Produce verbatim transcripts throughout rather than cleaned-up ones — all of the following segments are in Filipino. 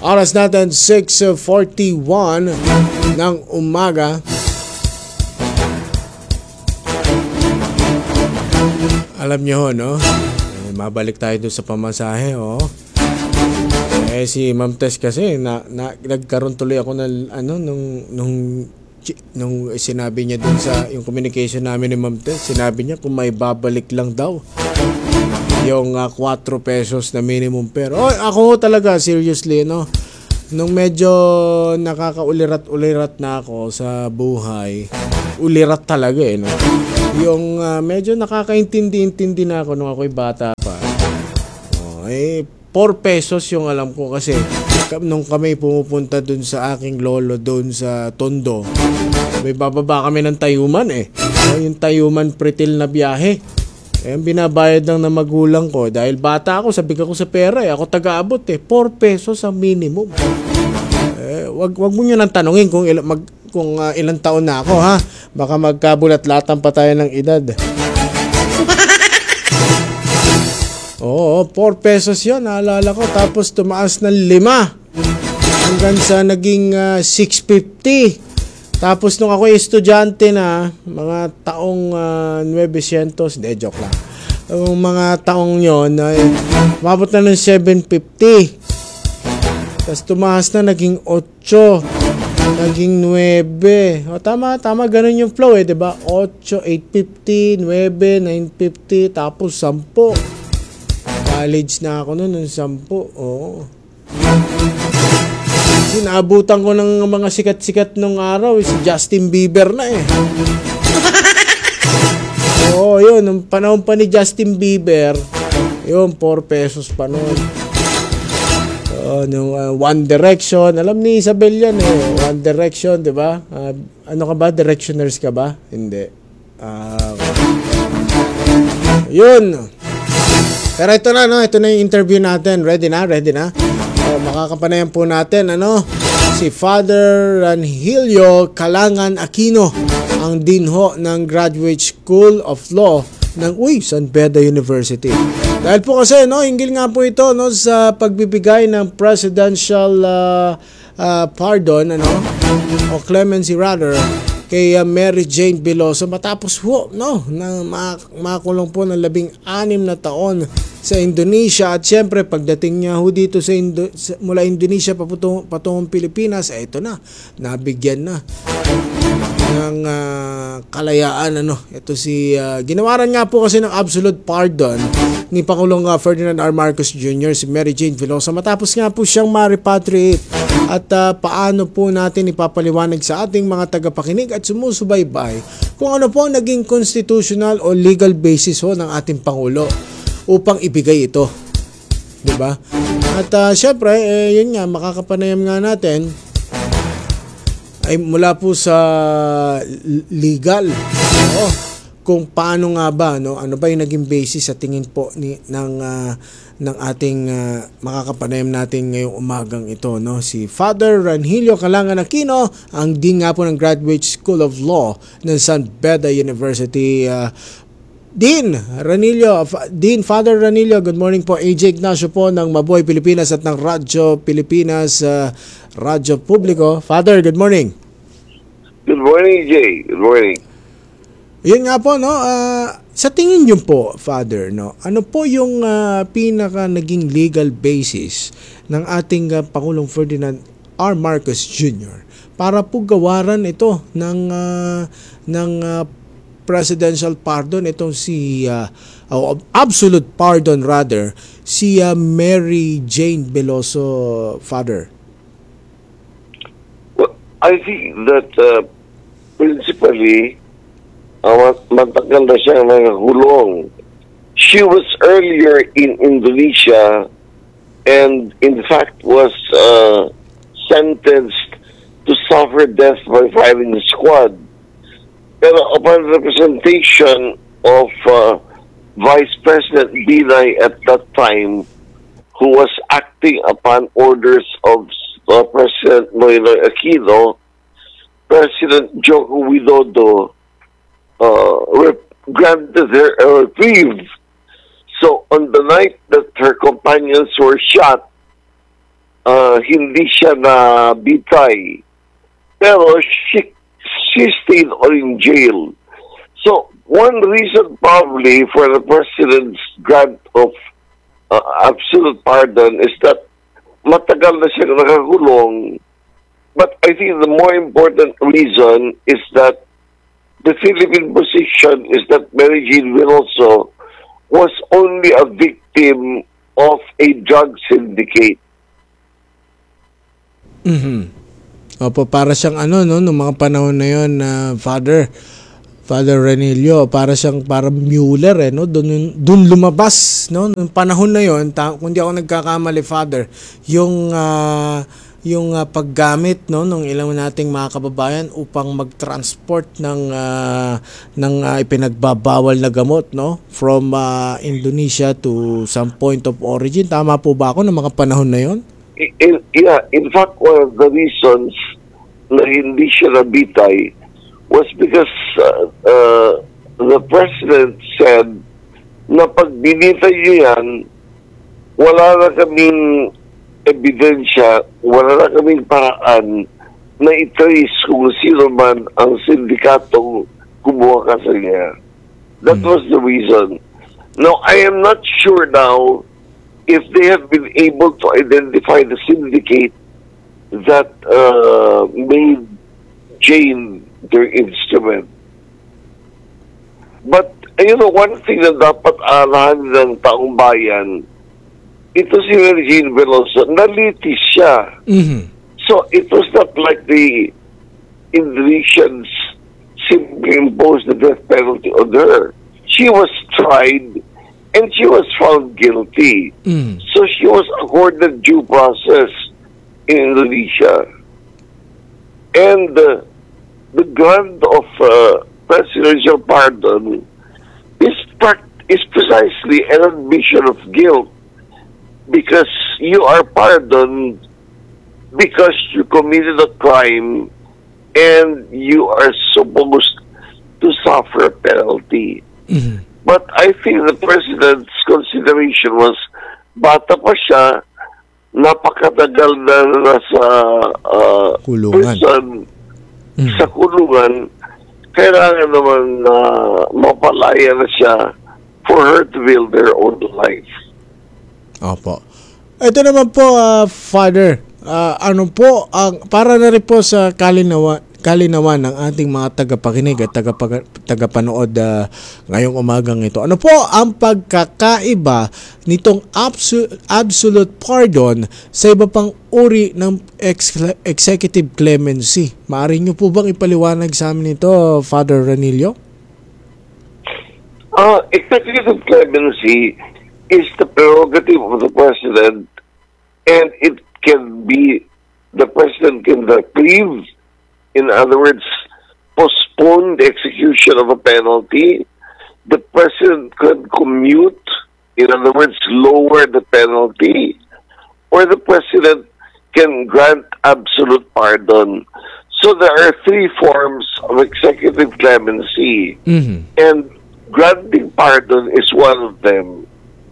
Oras natin six forty-one ng umaga. Alam nyo, no? Eh, mabalik tayo doon sa pamasahe, oh. Eh, si Ma'am Tess kasi, na, na, nagkaroon tuloy ako ng, ano, nung, nung, nung sinabi niya doon sa, yung communication namin ni Ma'am Tess, sinabi niya kung may babalik lang daw yung uh, four pesos na minimum. Pero oh, ako talaga, seriously, no? Nung medyo nakakaulirat-ulirat na ako sa buhay, ulirat talaga eh, no? Yung uh, medyo nakakaintindi-intindi na ako nung ako'y bata pa. Oh, eh, four pesos yung alam ko kasi nung kami pumupunta dun sa aking lolo doon sa Tondo, may bababa kami ng Tayuman eh. Oh, yung Tayuman Pretil na biyahe. Eh, ang binabayad lang na magulang ko, dahil bata ako, sabi ko sa pera eh, ako taga-abot eh, four pesos ang minimum. Eh, wag, wag mo nyo nang tanungin kung, il- mag, kung uh, ilang taon na ako, ha? Baka magkabulat-latan pa tayo ng edad. Oo, four pesos yun, naalala ko. Tapos tumaas ng lima hanggang sa naging uh, six fifty. Tapos nung ako estudyante na, mga taong uh, nine hundred, hindi, joke lang. Yung mga taong yon ay mabot na ng seven fifty. Tapos tumaas na, naging eight, naging nine. O tama, tama, ganun yung flow eh, diba? eight, eight fifty, nine, nine fifty, tapos ten. College na ako noon, ng ten. Oo. Naabutan ko ng mga sikat-sikat nung araw, si Justin Bieber na eh. Oo, yun, nung panahon pa ni Justin Bieber, yun, four pesos pa noon. Uh, nung uh, One Direction, alam ni Isabel yan eh, One Direction, di ba? Uh, ano ka ba? Directioners ka ba? Hindi. Uh, yun. Pero ito na, no? Ito na yung interview natin. Ready na? Ready na? Uh, makakapanayan po natin, ano? Si Father Ranhilio Calangan Aquino, ang Dean ho ng Graduate School of Law ng uy, San Beda University. Dahil po kasi, no, hinggil nga po ito, no, sa pagbibigay ng presidential uh, uh, pardon, ano, o clemency rather, kay uh, Mary Jane Veloso matapos ho, no, na makulong po ng labing anim na taon sa Indonesia. At syempre pagdating niya ho dito sa, Indo- sa mula Indonesia patungong, patungong Pilipinas, eh, ito na, nabigyan na ng uh, kalayaan, ano. Ito si uh, ginawaran nga po kasi ng absolute pardon ni Pangulong uh, Ferdinand R. Marcos Junior si Mary Jane Veloso matapos nga po siyang ma-repatriate. At uh, paano po natin ipapaliwanag sa ating mga tagapakinig at sumusubaybay kung ano po naging constitutional o legal basis ho ng ating Pangulo upang ibigay ito, di ba? At uh, syempre, eh, yun nga, makakapanayam nga natin ay mula po sa legal, no? Kung paano nga ba, no, ano ba yung naging basis sa tingin po ni ng uh, ng ating uh, makakapanayam natin ngayong umagang ito, no, si Father Ranhilio Calangan Aquino, ang dean nga po ng Graduate School of Law ng San Beda University. uh, Dean Ranilio, Dean Father Ranilio, good morning po. A J Ignacio po ng Mabuhay Pilipinas at ng Radyo Pilipinas, uh, Radyo Publiko. Father, good morning. Good morning, Jay. Good morning. Yun nga po, no, uh, sa tingin niyo po, Father, no, ano po yung uh, pinaka naging legal basis ng ating uh, Pangulong Ferdinand R. Marcos Junior para po gawaran ito ng uh, ng uh, presidential pardon, itong si uh, oh, absolute pardon rather, si uh, Mary Jane Veloso, Father? Well, I think that uh, principally uh, matagal na siyang nakakulong. She was earlier in Indonesia and in fact was uh, sentenced to suffer death by firing squad. Pero upon representation of uh, Vice President Binay at that time, who was acting upon orders of uh, President Noynoy Aquino, President Joko Widodo uh, rep- granted her a reprieve. So on the night that her companions were shot, uh, hindi siya na bitay. Pero she, she stayed on in jail. So, one reason probably for the president's grant of uh, absolute pardon is that matagal na siya nakakulong. But I think the more important reason is that the Philippine position is that Mary Jane Veloso was only a victim of a drug syndicate. Mhm. Opo, para siyang ano no, nung mga panahon na 'yon na uh, Father Father Renilio, para siyang para Mueller eh no, doon doon lumabas no nung panahon na 'yon, ta- kung di ako nagkakamali Father, yung uh, yung uh, paggamit no ng ilang nating mga kababayan upang mag-transport ng uh, ng uh, ipinagbabawal na gamot no from uh, Indonesia to some point of origin. Tama po ba ako ng mga panahon na 'yon? In, yeah, in fact, one of the reasons na hindi siya nabitay was because uh, uh, the president said na pag binitay niyo yan, wala na kaming ebidensya, wala na kaming paraan na i-trace kung sino man ang sindikatong kumuha ka sa niya. That Hmm. was the reason. Now, I am not sure now if they have been able to identify the syndicate that uh, made Jane their instrument. But, you know, one thing na dapat alahan ng taong bayan, ito si Mary Jane Veloso, nalitis siya. Mhm. So, it was not like the Indonesians simply imposed the death penalty on her. She was tried and she was found guilty. Mhm. So she was accorded due process in Indonesia. And uh, the grant of uh, presidential pardon is, prac- is precisely an admission of guilt, because you are pardoned because you committed a crime and you are supposed to suffer a penalty. Mhm. But I think the president's consideration was, bata pa siya, napakatagal na nasa uh, Kulungan. prison, Mhm. sa kulungan, kailangan naman na mapalaya na siya for her to build her own life. Opo. Ito naman po, ah, Father, ah, ano po, ang para na rin po sa kalinawa, kalinawan ng ating mga tagapakinig at tagapag, tagapanood uh, ngayong umagang ito. Ano po ang pagkakaiba nitong abso- absolute pardon sa iba pang uri ng ex- executive clemency? Maaari nyo po bang ipaliwanag sa amin ito, Father Ranillo? Uh, executive clemency is the prerogative of the president, and it can be, the president can reprieve, in other words, postpone the execution of a penalty. The president could commute, in other words, lower the penalty, or the president can grant absolute pardon. So there are three forms of executive clemency, Mhm. and granting pardon is one of them.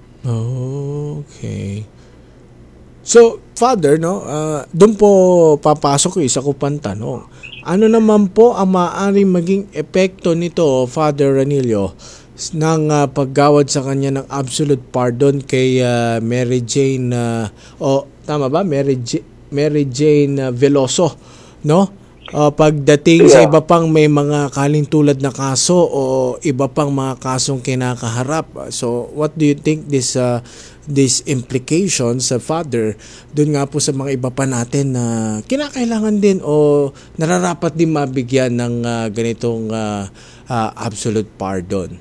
Okay. So, Father, no, uh, doon po papasok yung isa ko pang tanong. Ano naman po ang maaaring maging epekto nito, Father Ranillo, ng uh, paggawad sa kanya ng absolute pardon kay uh, Mary Jane, uh, o tama ba? Mary, J- Mary Jane uh, Veloso, no? Uh, pagdating sa Yeah. iba pang may mga kalintulad na kaso o iba pang mga kasong kinakaharap. So, what do you think this uh, this implications sa Father doon nga po sa mga iba pa natin na kinakailangan din o nararapat din mabigyan ng uh, ganitong uh, uh, absolute pardon?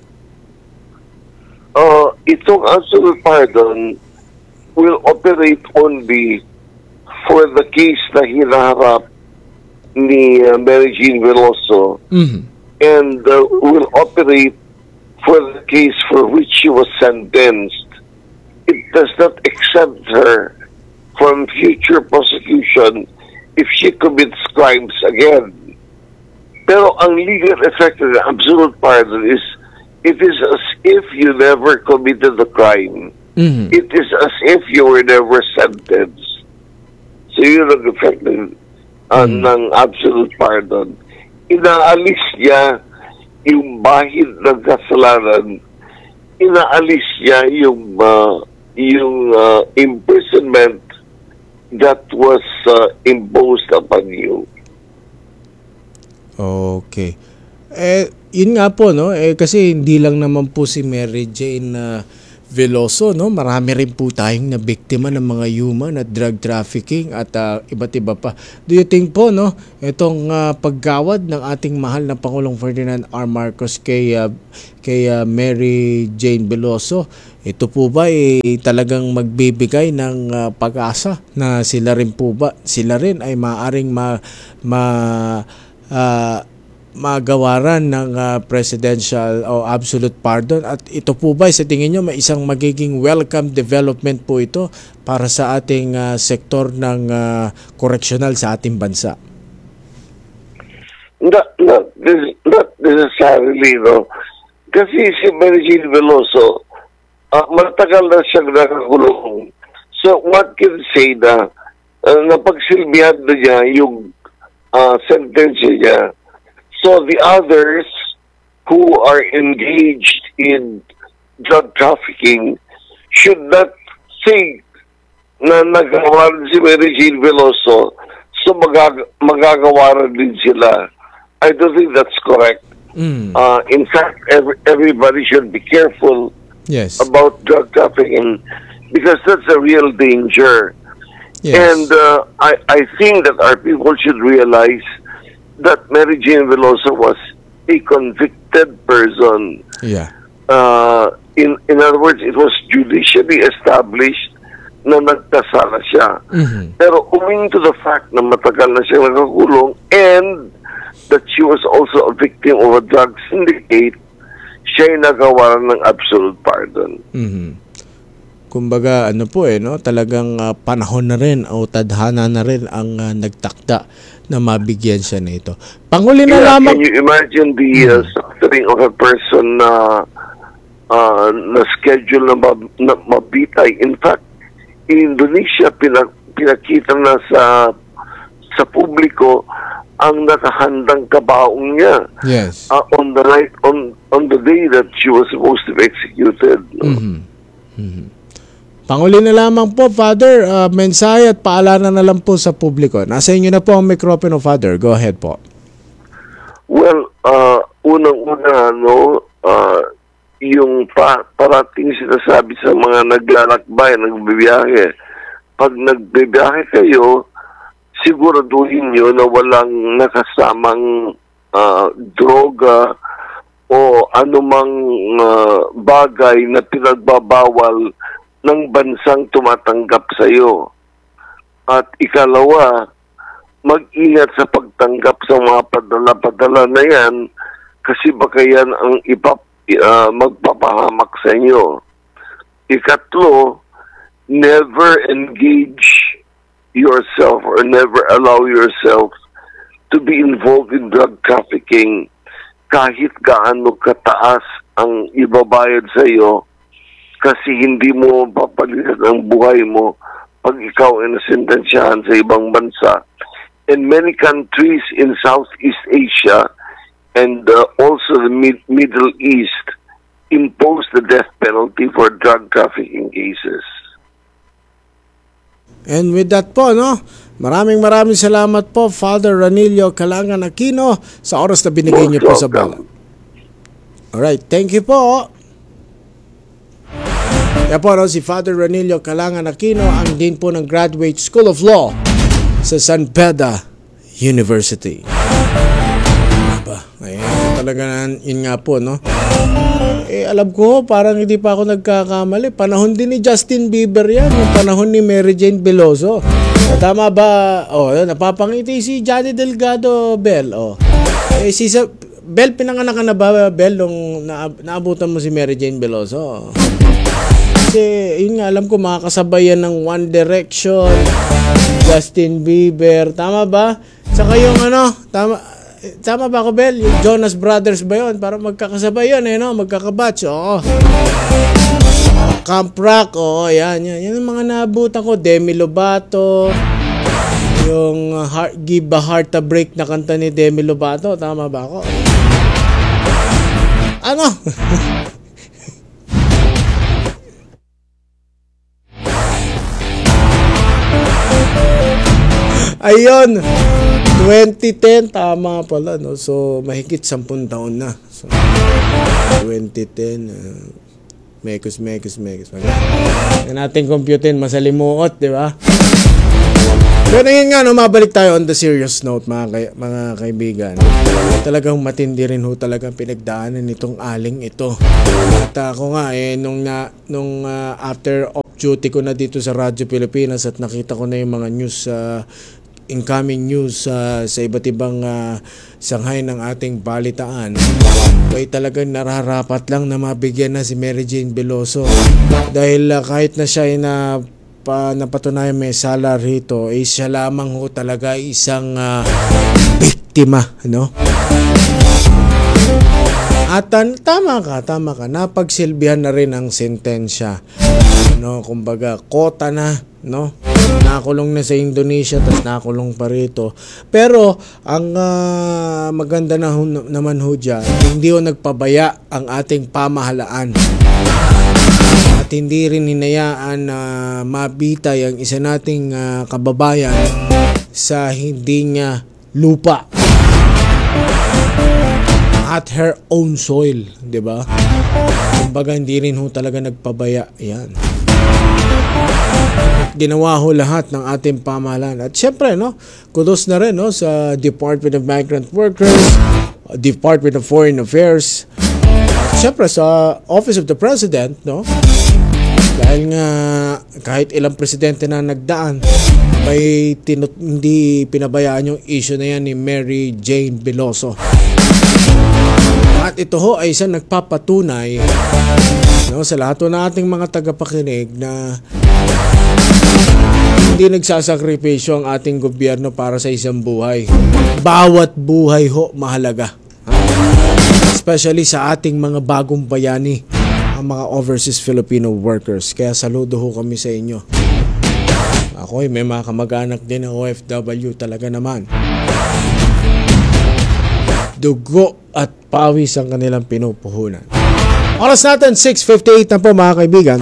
Uh, itong absolute pardon will operate only for the case na hinaharap ni uh, Mary Jane Veloso, Mhm. and uh, will operate for the case for which she was sentenced. It does not exempt her from future prosecution if she commits crimes again. Pero ang legal effect of the absolute pardon is, it is as if you never committed the crime. Mhm. It is as if you were never sentenced. So yun ang effect ng, uh, ng absolute pardon. Inaalis niya yung bahid ng kasalanan, inaalis niya yung uh, yung uh, imprisonment that was uh, imposed upon you. Okay. Eh, yun nga po, no? Eh, kasi hindi lang naman po si Mary Jane uh, Veloso, no? Marami rin po tayong nabiktima ng mga human at drug trafficking at uh, iba't iba pa. Do you think po, no? Itong uh, paggawad ng ating mahal na Pangulong Ferdinand R. Marcos kay, uh, kay uh, Mary Jane Veloso, ito po ba eh, talagang magbibigay ng uh, pag-asa na sila rin po ba, sila rin ay maaaring ma, ma uh, magawaran ng uh, presidential o absolute pardon, at ito po ba sa tingin nyo may isang magiging welcome development po ito para sa ating uh, sektor ng uh, correctional sa ating bansa? Not, not, not necessarily, no. Kasi si Mary Jane Veloso, uh, matagal na siyang nakakulong. So one can say na uh, napagsilbihan na niya yung uh, sentence niya. So the others who are engaged in drug trafficking should not think na nagawa si Mary Jane Veloso, so magag- magagawa din sila. I don't think that's correct. Mm. Uh, in fact, every, everybody should be careful Yes. about drug trafficking because that's a real danger. Yes. And uh, I, I think that our people should realize that Mary Jane Veloso was a convicted person. Yeah. Uh, in in other words, it was judicially established na nagkasala siya. Mm-hmm. Pero owing to the fact na matagal na siya nakakulong and that she was also a victim of a drug syndicate, siya ay nagawa ng absolute pardon. Mm-hmm. Kumbaga ano po eh, no, talagang uh, panahon na rin o tadhana na rin ang uh, nagtakda na mabigyan siya na ito. Panguli na Yeah, lamang. can you imagine the uh, suffering of a person na uh, na schedule na, mab- na mabitay? In fact, in Indonesia, pinak- pinakita na sa sa publiko ang nakahandang kabaong niya Yes. uh, on the night on on the day that she was supposed to be executed. No? Mhm. Mhm. Panguli na lamang po, Father, uh, mensahe at paalaala na lang po sa publiko. Nasa inyo na po ang mikropono, Father. Go ahead po. Well, uh, unang-una, no, uh, yung pa, parating sinasabi sa mga naglalakbay, nagbibiyahe. Pag nagbibiyahe kayo, siguraduhin nyo na walang nakasamang uh, droga o anumang uh, bagay na pinagbabawal ng bansang tumatanggap sa iyo. At ikalawa, mag-ingat sa pagtanggap sa mga padala-padala na yan kasi baka yan ang ipap, uh, magpapahamak sa inyo. Ikatlo, never engage yourself or never allow yourself to be involved in drug trafficking kahit gaano kataas ang ibabayad sa iyo, kasi hindi mo papalitan ang buhay mo pag ikaw ay nasentensyahan sa ibang bansa. In many countries in Southeast Asia and uh, also the Mid- Middle East impose the death penalty for drug trafficking cases. And with that po, no, maraming maraming salamat po, Father Ranilio Calangan Aquino, sa oras na binigay niyo po sa bala. Alright, thank you po. Kaya po, no, si Father Ranilio Calangan Aquino, ang din po ng Graduate School of Law sa San Beda University. Aba, ayan, talaga yun nga po, no? Eh, alam ko, parang hindi pa ako nagkakamali. Panahon din ni Justin Bieber yan, yung panahon ni Mary Jane Veloso. Tama ba? Oh, napapangiti si Johnny Delgado Bell. Oh. Eh, si sa Bell, pinanganak ka na ba, Bell, nung na, naabutan mo si Mary Jane Veloso? Kasi, yun nga, alam ko, makakasabay yan ng One Direction, Justin Bieber, tama ba? Saka yung ano, tama, tama ba ako, Bell? Yung Jonas Brothers ba yun? Para magkakasabay yun, eh, no? Magkakabatch, oo. Camp Rock, oo, yan, yan. Yan yung mga naabutan ko, Demi Lovato, Yung uh, heart, Give a Heart a Break na kanta ni Demi Lovato. Tama ba ako? Ano? Ayun, twenty ten, tama pala, no? So, mahigit sampung taon na. So, twenty ten, uh, mekos, mekos, mekos. Yan natin computein, masalimuot, di ba? Pero yun nga, no, mabalik tayo on the serious note, mga, kay, mga kaibigan. Talagang matindi rin ho talagang pinagdaanan nitong aling ito. At ako nga, eh, nung, na, nung uh, after off duty ko na dito sa Radyo Pilipinas at nakita ko na yung mga news sa uh, incoming news uh, sa iba't ibang uh, sanghay ng ating balitaan, ay talagang nararapat lang na mabigyan na si Mary Jane Veloso dahil uh, kahit na siya ay na pa, napatunayan may sala rito, ay siya lamang ho talaga isang uh, biktima, no? At uh, tama ka, tama ka, napagsilbihan na rin ang sentensya, no? Kumbaga, kota na, no? Nakulong na sa Indonesia, tapos nakulong pa rito. Pero ang uh, maganda na ho, naman ho dyan, hindi ho nagpabaya ang ating pamahalaan. At hindi rin hinayaan na uh, mabitay ang isa nating uh, kababayan sa hindi niya lupa. At her own soil, di ba? Kumbaga hindi rin ho talaga nagpabaya. Yan. Ginawa ho lahat ng ating pamahalaan. At syempre, no, kudos na rin, no, sa Department of Migrant Workers, Department of Foreign Affairs, at syempre sa Office of the President, no? Dahil nga kahit ilang presidente na nagdaan, may tinut- hindi pinabayaan yung issue na yan ni Mary Jane Veloso. At ito ho ay isang nagpapatunay, no, sa lahat ng ating mga tagapakinig na hindi nagsasakripisyo ang ating gobyerno para sa isang buhay. Bawat buhay ho mahalaga. Especially sa ating mga bagong bayani, ang mga overseas Filipino workers. Kaya saludo ho kami sa inyo. Ako ay may mga kamag-anak din ng O F W talaga naman. Dugo at pawis ang kanilang pinupuhunan. Oras natin, six fifty-eight na po mga kaibigan.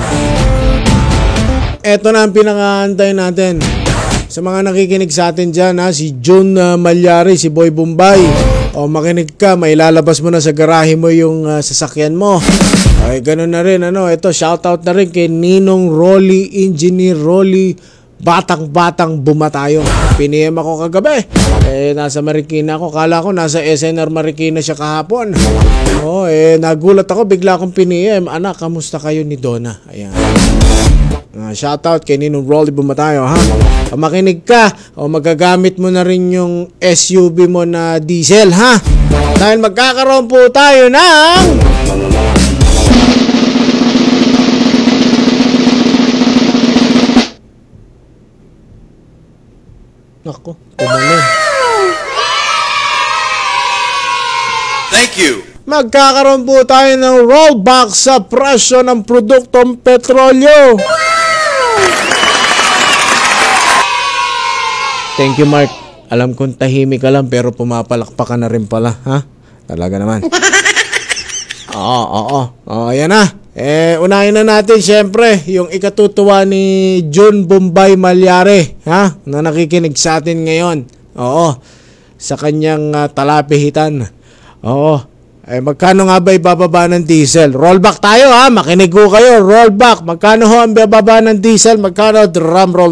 Ito na ang pinakaantay natin. Sa mga nakikinig sa atin dyan, ha, si June uh, Malyari, si Boy Bombay. O makinig ka, may lalabas mo na sa garahe mo yung uh, sasakyan mo. Ay, ganun na rin. Ano, ito, shoutout na rin kay Ninong Rolly, Engineer Rolly, batang-batang bumatayo. Piniem ako kagabi. Eh, nasa Marikina ako. Kala ko nasa S N R Marikina siya kahapon. Oh, eh, nagulat ako. Bigla akong piniem. Anak, kamusta kayo ni Donna? Ayan. Uh, shoutout kay Ninong Rolly Bumatayo, ha? O makinig ka, o magagamit mo na rin yung S U V mo na diesel, ha? Dahil magkakaroon po tayo ng Nako, pumalim. Thank you. Magkakaroon po tayo ng rollback sa presyo ng produktong petrolyo. Thank you, Mark. Alam kong tahimik ka lang pero pumapalakpak ka na rin pala, ha? Talaga naman. Oo, oo, oo. Ayan na. Eh, unahin na natin syempre yung ikatutuwa ni June Bombay Malyari, ha? Na nakikinig sa atin ngayon. Oo. Sa kanyang uh, talapihitan. Oo. Eh, magkano nga ba ibababa ng diesel? Rollback tayo, ha? Makinig ko kayo. Rollback. Magkano ho ang bababa ng diesel? Magkano? Drum roll.